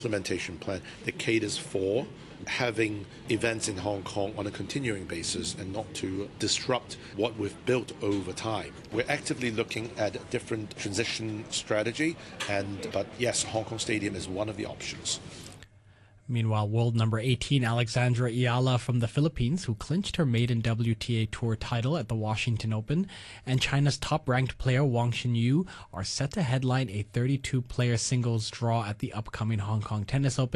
implementation plan that caters for having events in Hong Kong on a continuing basis and not to disrupt what we've built over time. We're actively looking at a different transition strategy, but yes, Hong Kong Stadium is one of the options. Meanwhile, world number 18 Alexandra Ayala from the Philippines, who clinched her maiden WTA Tour title at the Washington Open, and China's top-ranked player Wang Xinyu are set to headline a 32-player singles draw at the upcoming Hong Kong Tennis Open.